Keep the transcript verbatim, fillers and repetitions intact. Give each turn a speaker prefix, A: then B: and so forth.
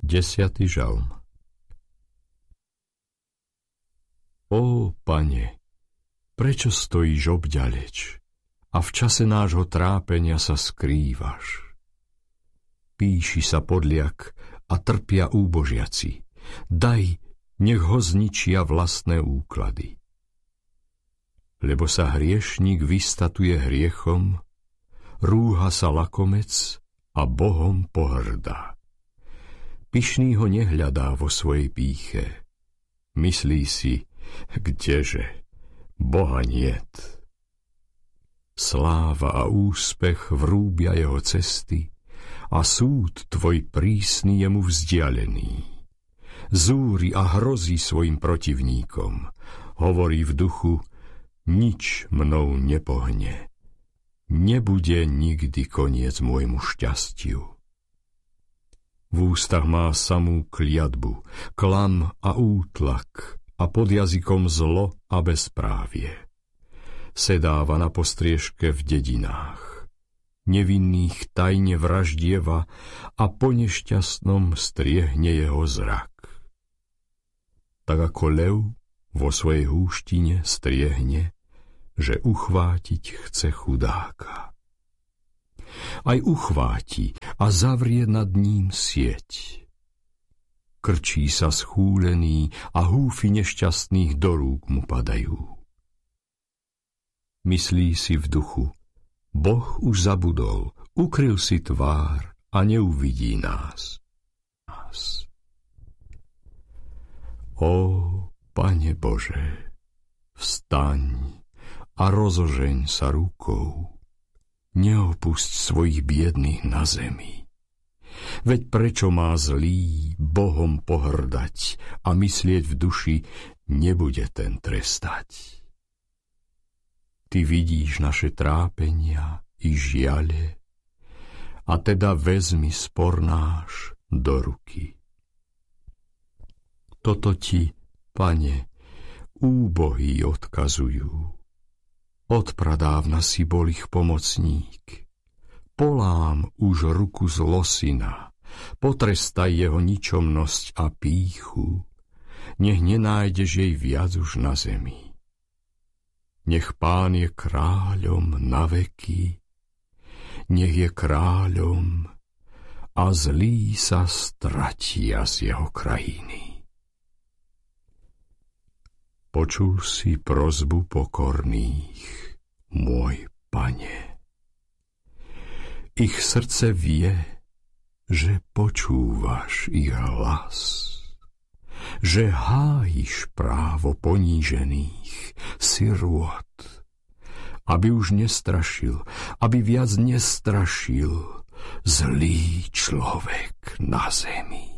A: Desiatý žalm. Ó, Pane, prečo stojíš obďaleč a v čase nášho trápenia sa skrývaš? Píši sa podliak a trpia úbožiaci. Daj, nech ho zničia vlastné úklady. Lebo sa hriešník vystatuje hriechom, rúha sa lakomec a Bohom pohrdá. Pyšný ho nehľadá vo svojej pýche. Myslí si, kdeže, Boha niet. Sláva a úspech vrúbia jeho cesty a súd tvoj prísny je mu vzdialený. Zúri a hrozí svojim protivníkom. Hovorí v duchu, nič mnou nepohne. Nebude nikdy koniec môjmu šťastiu. V ústach má samú kliatbu, klam a útlak a pod jazykom zlo a bezprávie. Sedáva na postriežke v dedinách. Nevinných tajne vraždieva a po nešťastnom striehne jeho zrak. Tak ako lev vo svojej húštine striehne, že uchvátiť chce chudáka. Aj uchváti a zavrie nad ním sieť. Krčí sa schúlený a húfy nešťastných do rúk mu padajú. Myslí si v duchu, Boh už zabudol, ukryl si tvár a neuvidí nás. Ó, Pane Bože, vstaň a rozožeň sa rukou. Neopusť svojich biedných na zemi. Veď prečo má zlý Bohom pohrdať a myslieť v duši, nebude ten trestať. Ty vidíš naše trápenia i žiale, a teda vezmi spor náš do ruky. Toto ti, Pane, úbohí odkazujú. Odpradávna si bol ich pomocník. Polám už ruku zlosina, potrestaj jeho ničomnosť a pýchu, nech nenájdeš jej viac už na zemi. Nech Pán je kráľom na veky, nech je kráľom a zlí sa stratia z jeho krajiny. Počul si prosbu pokorných, môj Pane. Ich srdce vie, že počúvaš ich hlas, že hájiš právo ponížených, sirôt, aby už nestrašil, aby viac nestrašil zlý človek na zemi.